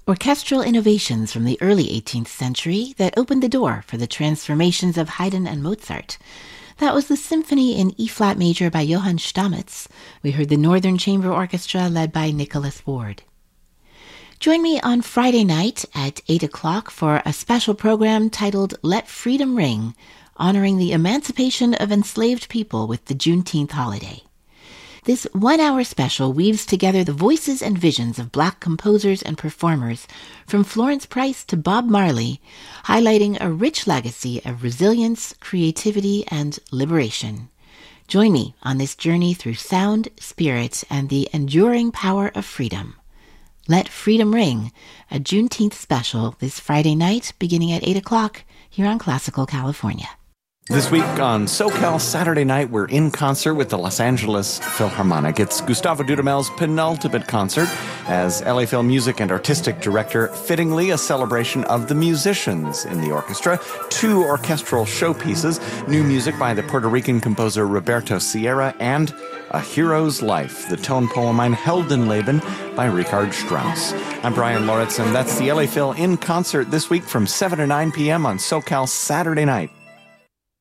orchestral innovations from the early 18th century that opened the door for the transformations of Haydn and Mozart. That was the Symphony in E-flat major by Johann Stamitz. We heard the Northern Chamber Orchestra led by Nicholas Ward. Join me on Friday night at 8 o'clock for a special program titled Let Freedom Ring, honoring the emancipation of enslaved people with the Juneteenth holiday. This one-hour special weaves together the voices and visions of Black composers and performers from Florence Price to Bob Marley, highlighting a rich legacy of resilience, creativity, and liberation. Join me on this journey through sound, spirit, and the enduring power of freedom. Let Freedom Ring, a Juneteenth special this Friday night beginning at 8 o'clock here on Classical California. This week on SoCal Saturday Night, we're in concert with the Los Angeles Philharmonic. It's Gustavo Dudamel's penultimate concert as LA Phil Music and Artistic Director, fittingly a celebration of the musicians in the orchestra, 2 orchestral showpieces, new music by the Puerto Rican composer Roberto Sierra, and A Hero's Life, the tone poem Ein Heldenleben by Richard Strauss. I'm Brian Lauritz, and that's the LA Phil in concert this week from 7 to 9 p.m. on SoCal Saturday Night.